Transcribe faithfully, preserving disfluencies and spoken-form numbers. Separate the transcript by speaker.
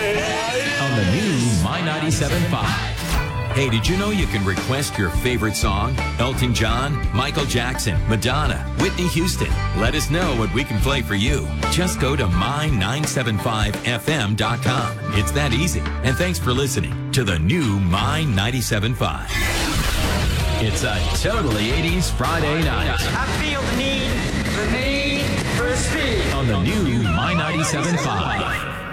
Speaker 1: On the new My ninety-seven point five. Hey, did you know you can request your favorite song? Elton John, Michael Jackson, Madonna, Whitney Houston. Let us know what we can play for you. Just go to my nine seven five f m dot com. It's that easy. And thanks for listening to the new My ninety-seven point five. It's a totally eighties Friday night.
Speaker 2: I feel the need, the need for speed.
Speaker 1: On the new My ninety-seven point five.